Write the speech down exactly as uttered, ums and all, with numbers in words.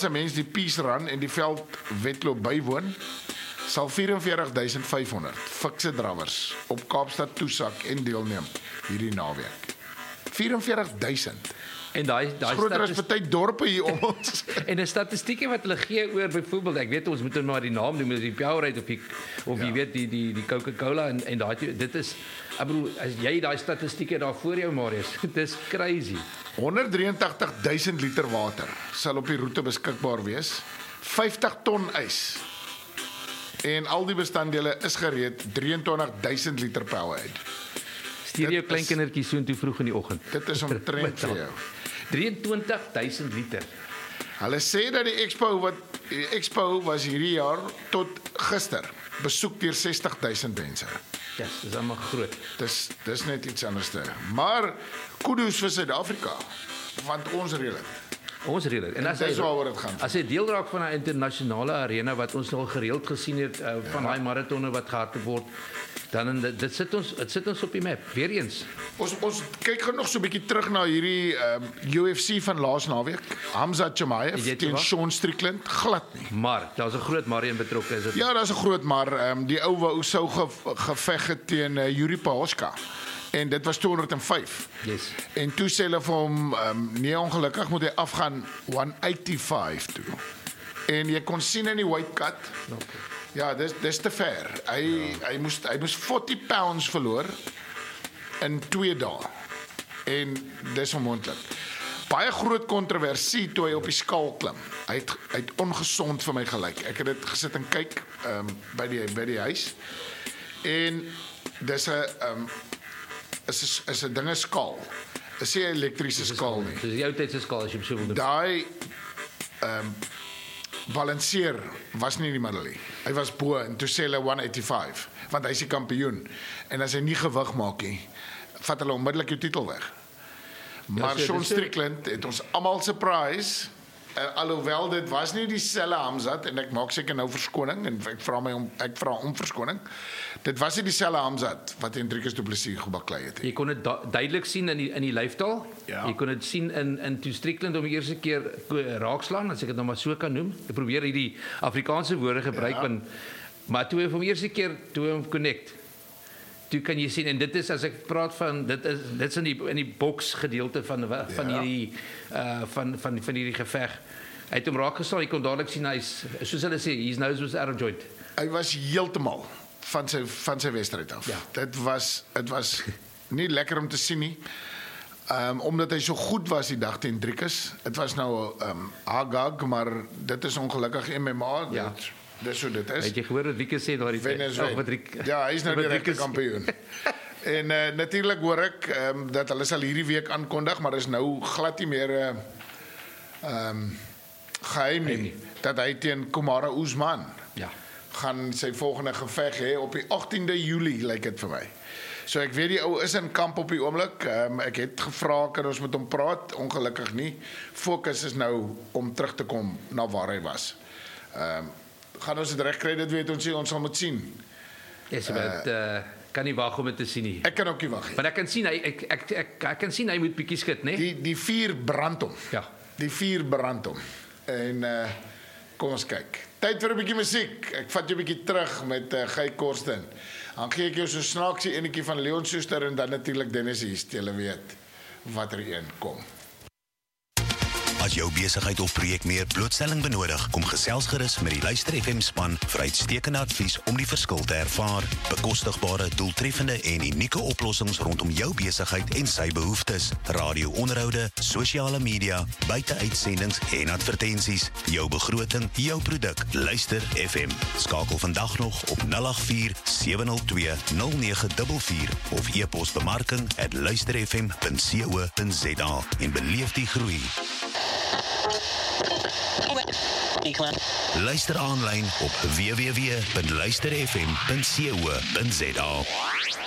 'n mens die Peace Run en die veldwedloop bywoon, sal vyf vier duisend vyf honderd fikse drawers op Kaapstad toesak en deelneem hierdie naweek. vyf vier duisend. En daai daai Groter as party dorpe hier om ons. En 'n statistieke wat hulle gee oor byvoorbeeld, ek weet ons moet nou maar die naam noem, die Powerade of die of jy ja. weet die die die Coca-Cola en en daai dit is ek bedoel as jy daai statistieke daar voor jou Marius, dit is crazy. honderddrieëntagtig duisend liter water sal op die roete beskikbaar wees. vyftig ton ys. En al die bestanddele is gereed, drieëntwintig duisend liter Powerade. Stuur jou kleinkindertjie so intoe vroeg in die oggend. Dit is omtrent vir jou. drieëntwintig duisend liter. Hulle sê dat die expo wat die expo was hierdie jaar tot gister besoek deur sestig duisend mense. Ja, yes, dis almal groot. Dis dis net iets anders. Maar kudos vir Suid-Afrika, want ons reël dit. Ons reël dit. En as dis waaroor dit gaan. As jy deel raak van 'n internasionale arena wat ons nog gereeld gesien het uh, van daai ja. maratonne wat gehardloop word, dan dit, dit sit ons dit sit ons op die map. Weereens. Ons ons kyk gou nog so 'n bietjie terug na hierdie um, U F C van laas naweek. Hamza Chimaev teen Sean Strickland, glad nie. Maar daar's 'n groot maar een betrokke, is dit? Ja, daar's 'n groot maar. Um, die ou wou sou ge, geveg het teen uh, Yuri Prochazka. En dit was tweehonderd en vyf. Yes. En toe sê hulle vir hom, um, nee, ongelukkig moet hy afgaan honderd vyf toe. En jy kon sien in die weight cut. Okay. Ja, dis dis te ver. Hy ja. hy moes hy moes forty pounds verloor in twee dae. En dis onmoontlik. Baie groot kontroversie toe hy op die skaal klim. Hy het hy het ongesond vir my gelyk. Ek het dit gesit en kyk um, by die by die huis. En dis 'n um, is is 'n dinge skaal. Is nie 'n elektriese skaal nie. Dis die ou tyd se skaal as jy so wil doen. Daai ehm um, balanseer was nie in die middel nie. Hy was bo en toe sê hulle honderd vyf, want hy's die kampioen. En as hy nie gewig maak nie, vat hulle onmiddellik jou titel weg. Maar ja, Sean Strickland het ons almal surprise. Uh, alhoewel dit was nie dieselfde Hamzat en ek maak seker nou verskoning en ek vra my om ek vra om verskoning. Dit was nie dieselfde Hamzat wat Hendrikus Du Plessis gebaklei het. Jy kon dit duidelik sien in die in die lyfstaal. Ja. Jy kon dit sien in in toe Strickland om die eerste keer raakslaan, as ek dit nou maar so kan noem. Ek probeer hierdie Afrikaanse woorde gebruik, ja. want maar toe hy vir die eerste keer toe hom connect. Toe kan jy sien en dit is as ek praat van dit is dit's in die in die boks gedeelte van van ja. hierdie uh van van van hierdie geveg. Hy het hom raak geslaan, jy kon dadelik sien hy's soos hulle sê, his nose was out of joint. Hy was heeltemal van sy van sy wedstryd af. Ja. Dit was dit was nie lekker om te sien nie. Um omdat hy so goed was die dag teen Hendrikus. Dit was nou um Agag, maar dit is ongelukkig M M A. Ja. Dit, dis hoe dit is. Het jy gehoor wat Wieke sê daar die Patrick? Ja, hy is nou die regte kampioen. En uh, natuurlik hoor ek um, dat hulle sal hierdie week aankondig, maar is nou glad nie meer ehm uh, um, geheim nie dat hy teen Kamaru Usman ja. gaan sy volgende geveg hê op die agtiende Julie, lyk dit vir my. So ek weet die ou is in kamp op die oomblik. Um, ek het gevra kan ons met hom praat, ongelukkig nie. Fokus is nou om terug te kom na waar hy was. Ehm um, gaan ons dit reg kry, dit weet ons nie, ons sal moet sien. Yes, but uh, kan nie wag om dit te sien nie. Ek kan ook nie wag nie. Maar ek kan sien hy ek ek ek, ek kan sien hy moet bietjie skit, né? Die die vuur brand hom. Ja. Die vuur brand hom. En uh kom ons kyk. Tyd vir 'n bietjie musiek. Ek vat jou 'n bietjie terug met uh, Guy Korsten. Dan gee ek jou so snaaksie enetjie van Leon Schuster en dan natuurlik Dennis East. Jy weet watter een kom. As jou besigheid of projek meer blootstelling benodig, kom gesels gerus met die Luister F M span vir uitstekende advies om die verskil te ervaar. Bekostigbare, doeltreffende en unieke oplossings rondom jou besigheid en sy behoeftes. Radio-onderhoude, sosiale media, buite-uitsendings en advertensies. Jou begroting, jou produk. Luister F M. Skakel vandag nog op nul agt vier sewe nul twee nul nege vier vier of e-pos bemarking at luister f m punt co punt z a en beleef die groei. Luister aanlyn op w w w punt luister f m punt co punt z a.